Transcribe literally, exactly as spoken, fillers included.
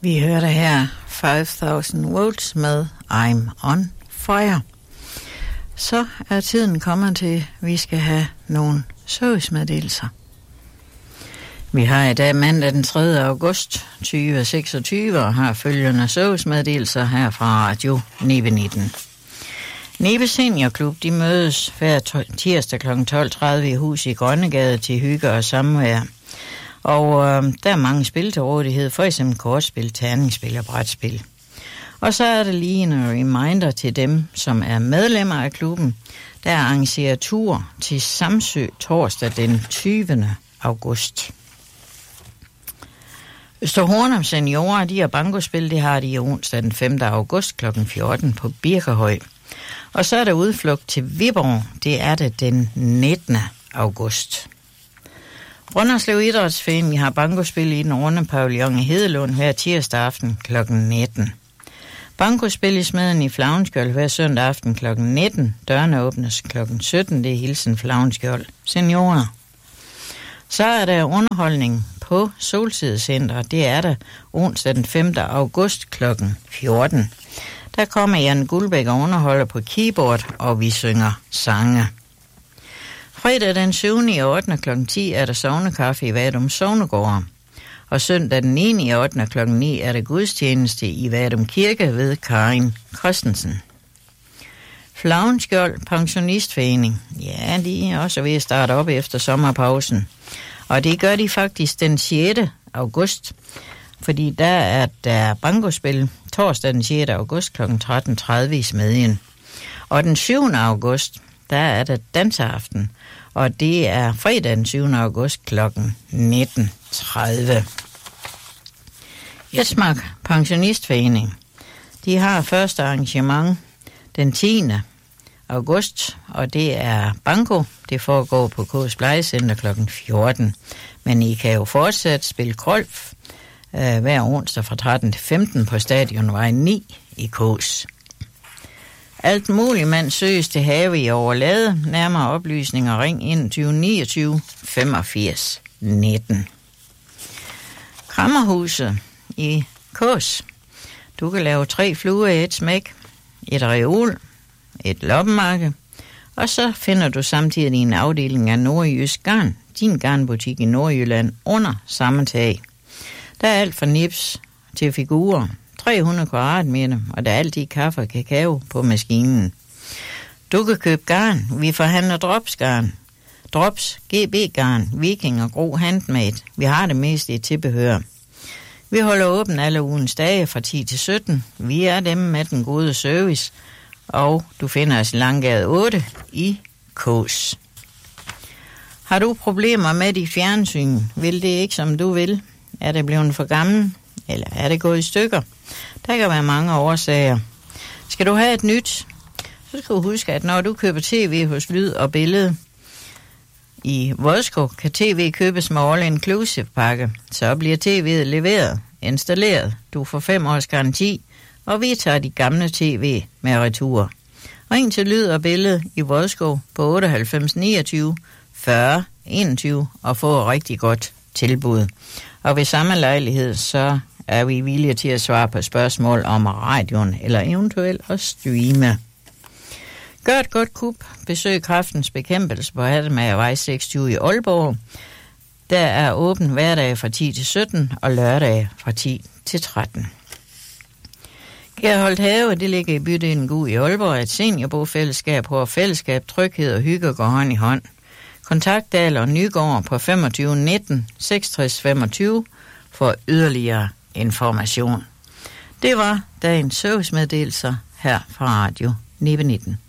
Vi hørte her five thousand volts med I'm on fire. Så er tiden kommet til, at vi skal have nogle servicemeddelelser. Vi har i dag mandag den tredje august tyve seksogtyve og har følgende servicemeddelelser her fra Radio Nibe nitten. Nibe Seniorklub, de mødes hver tirsdag kl. tolv tredive i hus i Grønnegade til hygge og samvær. Og øh, der er mange spil til rådighed, for eksempel kortspil, terningsspil og brætspil. Og så er der lige en reminder til dem, som er medlemmer af klubben. Der arrangerer tur til Samsø torsdag den tyvende august. Østerhornum Seniorer, de har bankospil, det har de onsdag den femte august kl. fjorten på Birkehøj. Og så er der udflugt til Viborg, det er det den nittende august. Brønderslev Idrætsforening har bankospil i den runde pavillon i Hedelund hver tirsdag aften kl. nitten. Bankospil i Smeden i Flavnskjold hver søndag aften kl. nitten. Dørene åbnes kl. sytten. Det er Hilsen Flavnskjold Seniorer. Så er der underholdning på Solsidecenter. Det er der onsdag den femte august kl. fjorten. Der kommer Jan Guldbæk og underholder på keyboard, og vi synger sange. Fredag den syvende ottende kl. ti er der sognekaffe i Vadum Sognegård. Og søndag den niende ottende kl. ni er der gudstjeneste i Vadum Kirke ved Karin Christensen. Flavnskjold Pensionistforening. Ja, de er også ved at starte op efter sommerpausen. Og det gør de faktisk den sjette august. Fordi der er der bankospil torsdag den sjette august kl. tretten tredive i Smedjen. Og den syvende august, der er der danseaften. Og det er fredag den syvende august kl. nitten tredive. Jetsmark Pensionistforening. De har første arrangement den tiende august, og det er banko. Det foregår på K's Plejecenter kl. fjorten. Men I kan jo fortsat spille golf øh, hver onsdag fra tretten til femten på Stadionvej ni i K's. Alt muligt mand søges til have i Overlade. Nærmere oplysninger ring enogtyve niogtyve femogfirs nitten. Krammerhuset i Kås. Du kan lave tre fluer i et smæk, et reol, et loppemarked, og så finder du samtidig en afdeling af Nordjysk Garn, din garnbutik i Nordjylland, under samme tag. Der er alt fra nips til figurer, tre hundrede kvadratmeter, og der er altid kaffe og kakao på maskinen. Du kan købe garn. Vi forhandler dropsgarn. Drops, G B-garn, Viking og Gro Handmade. Vi har det meste i tilbehør. Vi holder åben alle ugens dage fra ti til sytten. Vi er dem med den gode service, og du finder os i Langgade otte i Kås. Har du problemer med dit fjernsyn? Vil det ikke, som du vil? Er det blevet for gammel? Eller er det gået i stykker? Der kan være mange årsager. Skal du have et nyt, så skal du huske, at når du køber tv hos Lyd og Billede i Vodskov, kan tv købes med all-inclusive pakke. Så bliver tv'et leveret, installeret. Du får fem års garanti, og vi tager de gamle tv med retur. Ring til Lyd og Billede i Vodskov på otteoghalvfems niogtyve fyrre enogtyve og få et rigtig godt tilbud. Og ved samme lejlighed, så er vi villige til at svare på spørgsmål om radioen eller eventuelt at streame. Gør et godt kup. Besøg Kræftens Bekæmpelse på Hattemagevej seksogtyve i Aalborg. Der er åben hverdag fra ti til sytten og lørdag fra ti til tretten. Gerholdt Have, det ligger i bydelen Gug i Aalborg, et seniorbofællesskab, hvor fællesskab, tryghed og hygge går hånd i hånd. Kontakt Dahl og Nygaard på femogtyve nitten seksogtres femogtyve for yderligere information. Det var dagens servicemeddelelser her fra Radio Nibe nitten.